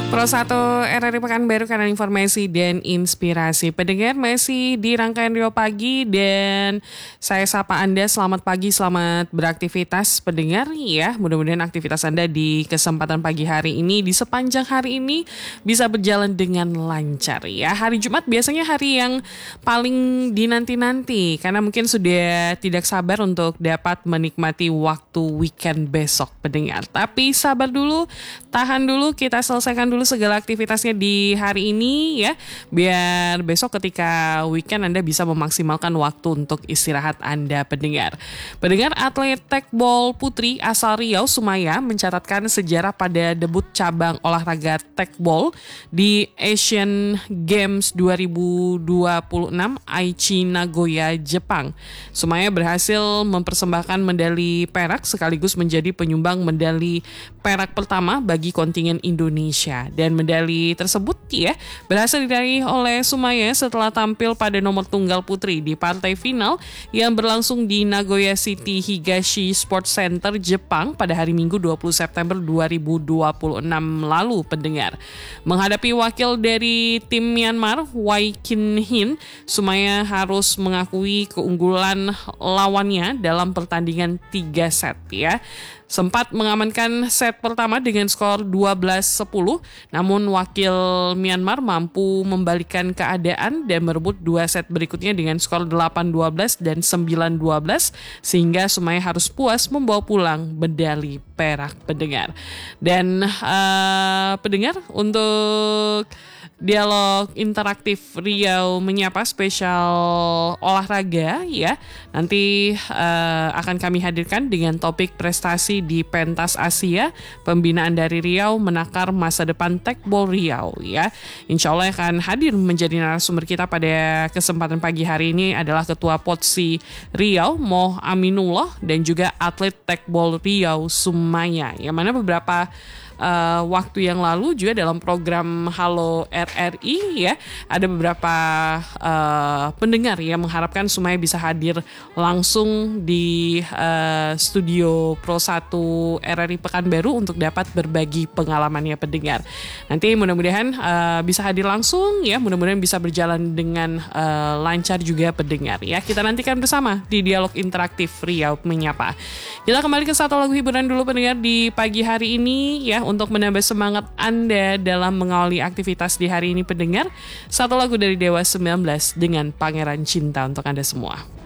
Pro 1 RRI Pekanbaru, karena informasi dan inspirasi. Pendengar, masih di rangkaian Rio Pagi dan saya sapa Anda, selamat pagi, selamat beraktivitas pendengar ya. Mudah-mudahan aktivitas Anda di kesempatan pagi hari ini, di sepanjang hari ini bisa berjalan dengan lancar ya. Hari Jumat biasanya hari yang paling dinanti-nanti karena mungkin sudah tidak sabar untuk dapat menikmati waktu weekend besok pendengar. Tapi sabar dulu, tahan dulu, kita selesaikan dulu segala aktivitasnya di hari ini ya, biar besok ketika weekend Anda bisa memaksimalkan waktu untuk istirahat Anda pendengar. Pendengar, atlet tekbol putri asal Riau Sumaya mencatatkan sejarah pada debut cabang olahraga tekbol di Asian Games 2026 Aichi Nagoya, Jepang. Sumaya berhasil mempersembahkan medali perak sekaligus menjadi penyumbang medali perak pertama bagi kontingen Indonesia. Dan medali tersebut ya berhasil diraih oleh Sumaya setelah tampil pada nomor tunggal putri di partai final yang berlangsung di Nagoya City Higashi Sports Center, Jepang pada hari Minggu 20 September 2026 lalu pendengar. Menghadapi wakil dari tim Myanmar, Wai Kin Hin, Sumaya harus mengakui keunggulan lawannya dalam pertandingan 3 set ya. Sempat mengamankan set pertama dengan skor 12-10, namun wakil Myanmar mampu membalikkan keadaan dan merebut 2 set berikutnya dengan skor 8-12 dan 9-12, sehingga Sumaya harus puas membawa pulang medali perak pendengar. Dan pendengar, untuk dialog interaktif Riau Menyapa spesial olahraga ya, nanti akan kami hadirkan dengan topik prestasi di pentas Asia, pembinaan dari Riau menakar masa depan tekbol Riau ya. Insya Allah akan hadir menjadi narasumber kita pada kesempatan pagi hari ini adalah Ketua Potsi Riau Moh Aminullah dan juga atlet tekbol Riau Sumaya, yang mana beberapa waktu yang lalu juga dalam program Halo RRI ya, ada beberapa pendengar yang mengharapkan Sumaya bisa hadir langsung di studio Pro 1 RRI Pekanbaru untuk dapat berbagi pengalamannya pendengar. Nanti mudah-mudahan bisa hadir langsung ya, mudah-mudahan bisa berjalan dengan lancar juga pendengar ya. Kita nantikan bersama di dialog interaktif Riau Menyapa. Kita kembali ke satu lagu hiburan dulu pendengar di pagi hari ini ya, untuk menambah semangat Anda dalam mengawali aktivitas di hari ini pendengar. Satu lagu dari Dewa 19 dengan Pangeran Cinta untuk Anda semua.